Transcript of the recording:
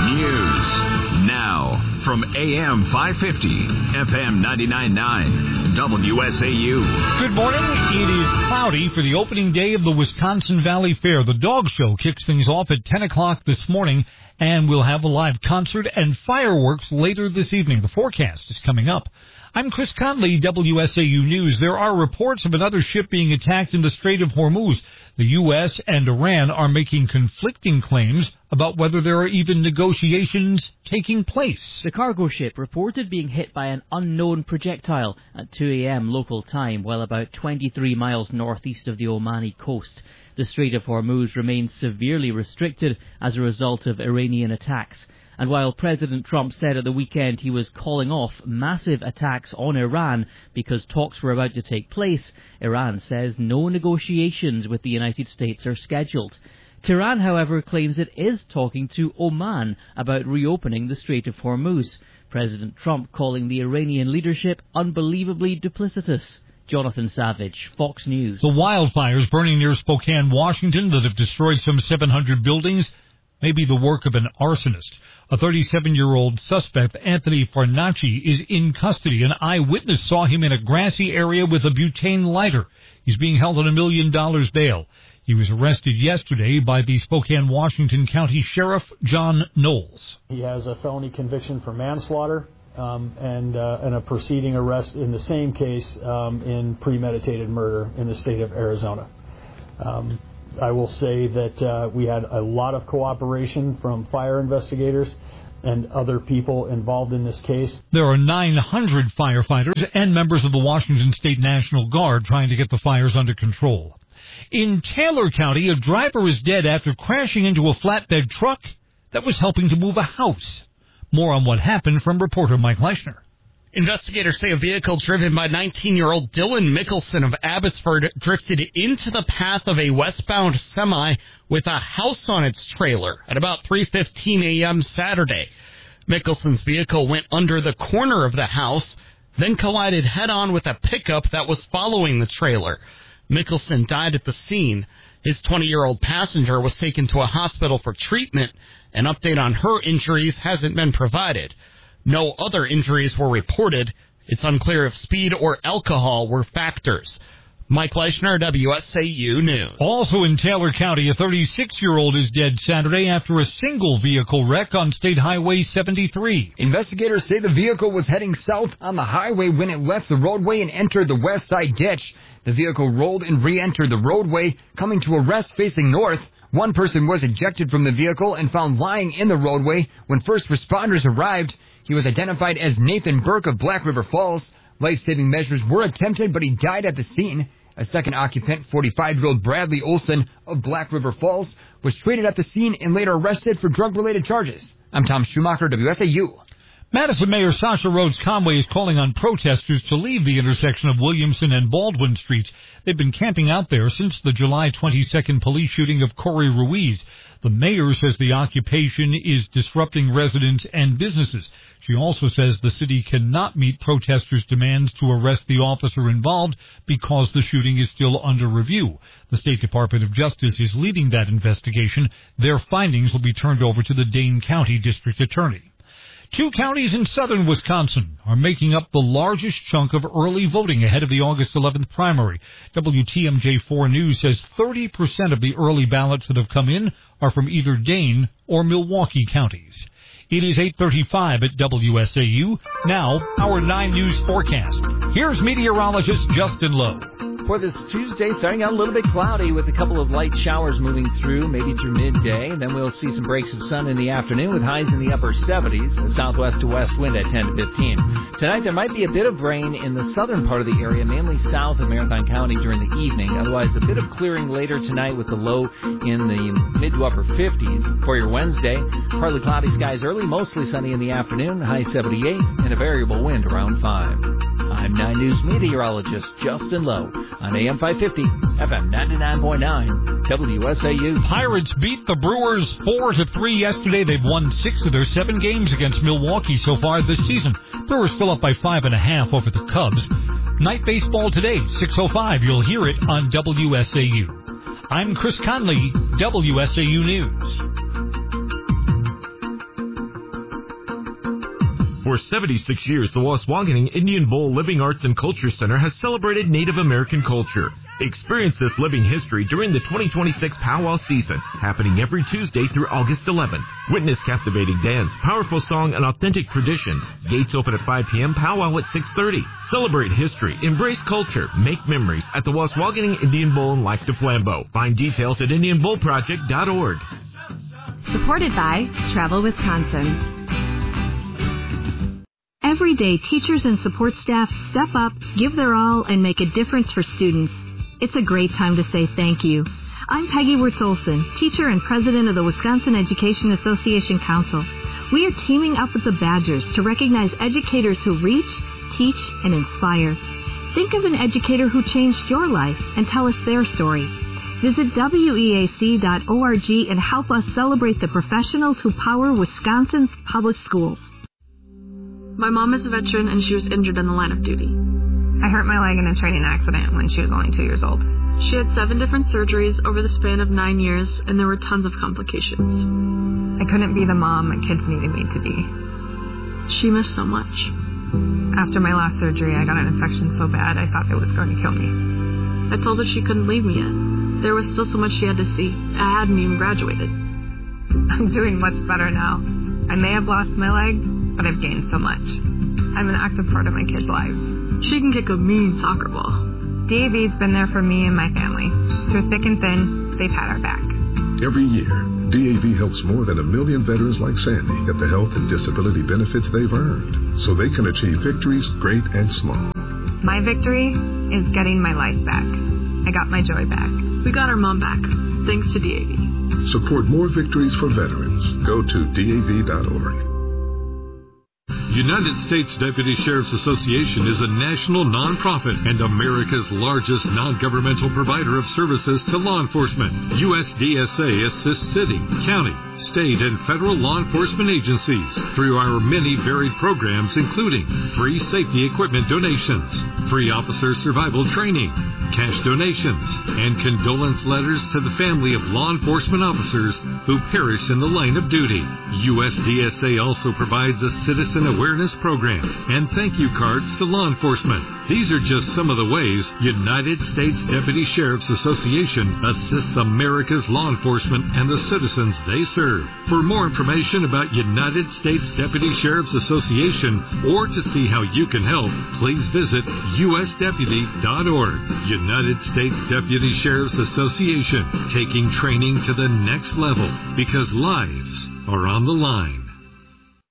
News. Now, from AM 550, FM 99.9, WSAU. Good morning. It is cloudy for the opening day of the Wisconsin Valley Fair. The dog show kicks things off at 10 o'clock this morning, and we'll have a live concert and fireworks later this evening. The forecast is coming up. I'm Chris Conley, WSAU News. There are reports of another ship being attacked in the Strait of Hormuz. The U.S. and Iran are making conflicting claims about whether there are even negotiations taking place. The cargo ship reported being hit by an unknown projectile at 2 a.m. local time, while about 23 miles northeast of the Omani coast. The Strait of Hormuz remains severely restricted as a result of Iranian attacks. And while President Trump said at the weekend he was calling off massive attacks on Iran because talks were about to take place, Iran says no negotiations with the United States are scheduled. Tehran, however, claims it is talking to Oman about reopening the Strait of Hormuz. President Trump calling the Iranian leadership unbelievably duplicitous. Jonathan Savage, Fox News. The wildfires burning near Spokane, Washington, that have destroyed some 700 buildings may be the work of an arsonist. A 37-year-old suspect, Anthony Farnacci, is in custody. An eyewitness saw him in a grassy area with a butane lighter. He's being held on $1 million bail. He was arrested yesterday by the Spokane, Washington County Sheriff, John Knowles. He has a felony conviction for manslaughter and a preceding arrest in the same case in premeditated murder in the state of Arizona. I will say that we had a lot of cooperation from fire investigators and other people involved in this case. There are 900 firefighters and members of the Washington State National Guard trying to get the fires under control. In Taylor County, a driver is dead after crashing into a flatbed truck that was helping to move a house. More on what happened from reporter Mike Leischner. Investigators say a vehicle driven by 19-year-old Dylan Mickelson of Abbotsford drifted into the path of a westbound semi with a house on its trailer at about 3:15 a.m. Saturday. Mickelson's vehicle went under the corner of the house, then collided head-on with a pickup that was following the trailer. Mickelson died at the scene. His 20-year-old passenger was taken to a hospital for treatment. An update on her injuries hasn't been provided. No other injuries were reported. It's unclear if speed or alcohol were factors. Mike Leischner, WSAU News. Also in Taylor County, a 36-year-old is dead Saturday after a single vehicle wreck on State Highway 73. Investigators say the vehicle was heading south on the highway when it left the roadway and entered the west side ditch. The vehicle rolled and re-entered the roadway, coming to a rest facing north. One person was ejected from the vehicle and found lying in the roadway when first responders arrived. He was identified as Nathan Burke of Black River Falls. Life-saving measures were attempted, but he died at the scene. A second occupant, 45-year-old Bradley Olson of Black River Falls, was treated at the scene and later arrested for drug-related charges. I'm Tom Schumacher, WSAU. Madison Mayor Sasha Rhodes Conway is calling on protesters to leave the intersection of Williamson and Baldwin Streets. They've been camping out there since the July 22nd police shooting of Corey Ruiz. The mayor says the occupation is disrupting residents and businesses. She also says the city cannot meet protesters' demands to arrest the officer involved because the shooting is still under review. The State Department of Justice is leading that investigation. Their findings will be turned over to the Dane County District Attorney. 2 counties in southern Wisconsin are making up the largest chunk of early voting ahead of the August 11th primary. WTMJ4 News says 30% of the early ballots that have come in are from either Dane or Milwaukee counties. It is 8:35 at WSAU. Now, our 9 News forecast. Here's meteorologist Justin Lowe. For this Tuesday, starting out a little bit cloudy with a couple of light showers moving through, maybe through midday. And then we'll see some breaks of sun in the afternoon with highs in the upper 70s, a southwest to west wind at 10 to 15. Tonight, there might be a bit of rain in the southern part of the area, mainly south of Marathon County during the evening. Otherwise, a bit of clearing later tonight with the low in the mid to upper 50s. For your Wednesday, partly cloudy skies early, mostly sunny in the afternoon, high 78, and a variable wind around 5. I'm 9 News meteorologist Justin Lowe on AM 550, FM 99.9, WSAU. Pirates beat the Brewers 4-3 yesterday. They've won 6 of their 7 games against Milwaukee so far this season. Brewers fill up by 5.5 over the Cubs. Night baseball today, 6:05. You'll hear it on WSAU. I'm Chris Conley, WSAU News. For 76 years, the Waswaganing Indian Bowl Living Arts and Culture Center has celebrated Native American culture. Experience this living history during the 2026 Powwow season, happening every Tuesday through August 11th. Witness captivating dance, powerful song, and authentic traditions. Gates open at 5 p.m., powwow at 6:30. Celebrate history, embrace culture, make memories at the Waswaganing Indian Bowl in Lac du Flambeau. Find details at IndianBowlProject.org. Supported by Travel Wisconsin. Every day, teachers and support staff step up, give their all, and make a difference for students. It's a great time to say thank you. I'm Peggy Wirtz-Olson, teacher and president of the Wisconsin Education Association Council. We are teaming up with the Badgers to recognize educators who reach, teach, and inspire. Think of an educator who changed your life and tell us their story. Visit weac.org and help us celebrate the professionals who power Wisconsin's public schools. My mom is a veteran and she was injured in the line of duty. I hurt my leg in a training accident when she was only 2 years old. She had 7 different surgeries over the span of 9 years, and there were tons of complications. I couldn't be the mom my kids needed me to be. She missed so much. After my last surgery, I got an infection so bad I thought it was going to kill me. I told her she couldn't leave me yet. There was still so much she had to see. I hadn't even graduated. I'm doing much better now. I may have lost my leg, but I've gained so much. I'm an active part of my kids' lives. She can kick a mean soccer ball. DAV's been there for me and my family. Through thick and thin, they've had our back. Every year, DAV helps more than 1 million veterans like Sandy get the health and disability benefits they've earned, so they can achieve victories great and small. My victory is getting my life back. I got my joy back. We got our mom back, thanks to DAV. Support more victories for veterans. Go to DAV.org. United States Deputy Sheriff's Association is a national nonprofit and America's largest non-governmental provider of services to law enforcement. USDSA assists city, county, state, and federal law enforcement agencies through our many varied programs, including free safety equipment donations, free officer survival training, cash donations, and condolence letters to the family of law enforcement officers who perish in the line of duty. USDSA also provides a citizen awareness program and thank you cards to law enforcement. These are just some of the ways United States Deputy Sheriff's Association assists America's law enforcement and the citizens they serve. For more information about United States Deputy Sheriff's Association or to see how you can help, please visit usdeputy.org. United States Deputy Sheriff's Association, taking training to the next level because lives are on the line.